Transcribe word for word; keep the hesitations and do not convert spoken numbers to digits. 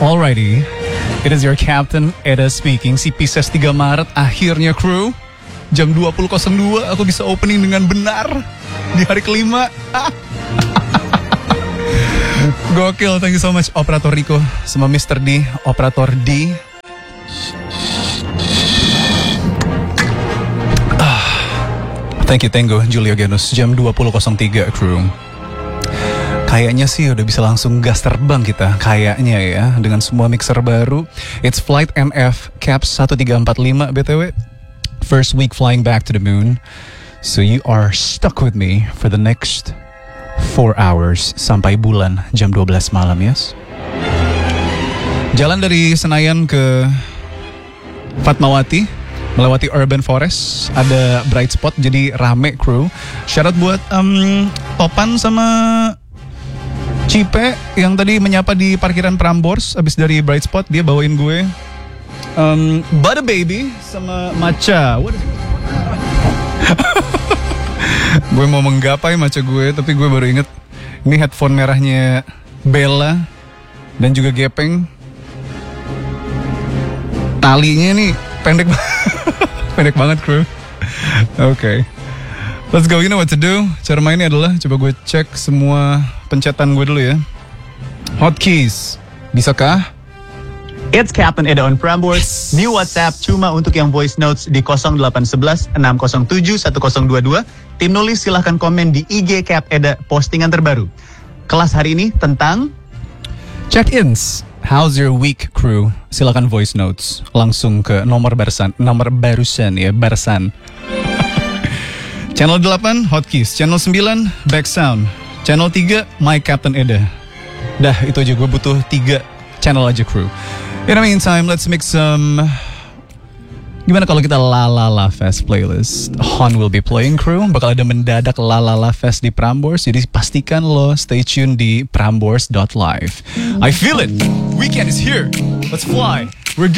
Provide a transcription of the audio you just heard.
Alrighty, it is your captain Eda speaking. Si Pisces tiga Maret akhirnya kru. Jam dua puluh nol dua aku bisa opening dengan benar di hari kelima. Gokil, thank you so much Operator Rico sama mister D, Operator D. Ah, thank you Tango, Julio Genus. Jam dua puluh nol tiga kru. Kayaknya sih udah bisa langsung gas terbang kita. Kayaknya ya, dengan semua mixer baru. It's Flight M F Caps one three four five B T W. First week flying back to the moon. So you are stuck with me for the next four hours. Sampai bulan jam dua belas malam, yes? Jalan dari Senayan ke Fatmawati, melewati Urban Forest. Ada bright spot, jadi rame crew. Syarat buat um, Topan sama Cipe yang tadi menyapa di parkiran Prambors. Abis dari bright spot dia bawain gue um, Butter Baby sama Matcha. What is gue mau menggapai Matcha gue, tapi gue baru inget ini headphone merahnya Bella dan juga Gepeng. Talinya nih pendek pendek banget crew. Oke, okay. Let's go, you know what to do. Cara mainnya adalah, coba gue cek semua pencetan gue dulu ya. Hotkeys, bisakah? It's Captain Eda on Prambors. New WhatsApp cuma untuk yang voice notes di nol delapan satu satu enam nol tujuh satu nol dua dua. Tim nulis silahkan komen di I G Cap Eda postingan terbaru. Kelas hari ini tentang check-ins. How's your week crew? Silahkan voice notes langsung ke nomor barusan, nomor barusan ya, barusan. Channel delapan, Hotkeys. Channel sembilan, Back Sound. Channel tiga, My Captain Eda. Dah, itu aja, gue butuh tiga channel aja crew. In the meantime, let's make some... Gimana kalau kita La La La Fest playlist? Han will be playing crew. Bakal ada mendadak La La La Fest di Prambors. Jadi pastikan lo stay tune di prambors dot live. I feel it! Weekend is here! Let's fly!